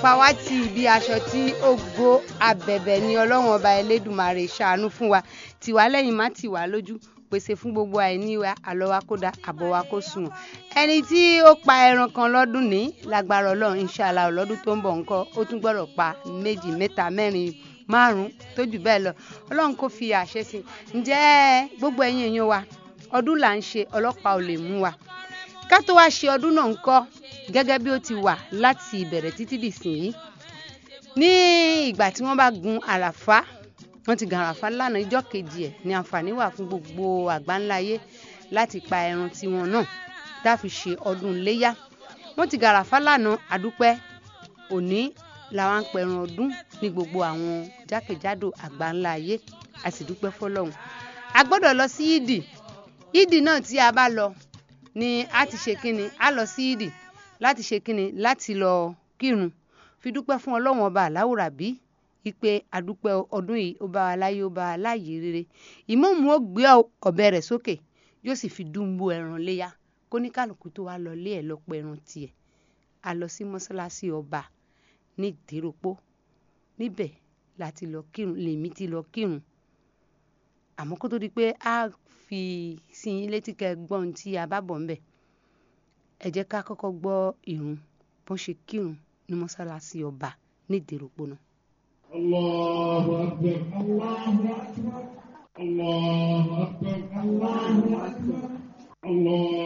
pa wá tì bí aṣọ tí ó gbó abẹ̀bẹ̀ ni Ọlọ́run ọba Elédùmarè ṣàánú fún wa tì wá lẹ́yìn má tì wá lójú pèsè fún gbogbo àìní wa àlọ́ wa kó dá àbọ̀ wa kó sùn ẹni tí ó pa ẹran kan lọ́dún ní lágbára Ọlọ́run inshallah lọ́dún tó ń bọ̀ ńkọ́ ó tún gbọ́dọ̀ pa 2 3 4 5 tó jù bẹ́ẹ̀ lọ Ọlọ́run kó fi àṣẹ sí ǹjẹ́ gbogbo ẹ̀yin èèyàn wa ọdún là ń ṣe ọlọ́pàá ò lè mú wa ká tó wá ṣe ọdún náà ńkọ́ gẹ́gẹ́ bí ó ti wà láti ìbẹ̀rẹ̀ títí dìsìnyí ní ìgbà tí wọ́n bá gun àràfá wọ́n ti gun àràfá lánàá ìjọ́ kejì ẹ̀ ní àǹfààní wà fún gbogbo àgbáńláyé láti pa ẹran tiwọn náà tá a fi ṣe ọdún iléyá wọ́n ti gun àràfá lánàá àdúpẹ́ òní làwọn ń pẹran ọdún ní gbogbo àwọn jákèjádò àgbáńláyé a sì dúpẹ́ fọlọ́run a gbọ́dọ̀ lọ sí ìdì náà tí a bá lọ ni a ti ṣe kíni a lọ sí ìdì láti ṣe kíni láti lọ kírun fi dúpẹ́ fún Ọlọ́run ọba aláwùrábí ipe àdúpẹ́ ọdún yìí ó bá wa láyé ó bá wa láyé rere ìmáàmù ó gbé ọ̀bẹ rẹ̀ sókè yóò sì fi dùnbù ẹran léyà kó ní kálukú tó wá lọ lé ẹ̀ lọ́pọ̀ ẹran tiẹ̀ a lọ sí mọ́sálásí ọba ní Ìdíròpó níbẹ̀ láti lọ kírun lèmi ti lọ kírun àmọ́ kó tó di pé a fi sí yín létí kẹ́ gbọ́n tí a bá bọ̀ ńbẹ̀ ẹ jẹ́ ká kọ́kọ́ gbọ́ ìrun bó ṣe kírun ní mọ́sálásí ọba ní Ìdíròpó náà. Allahu Akbar, Allahu Akbar, Allahu Akbar, Allahu Akbar, Allah.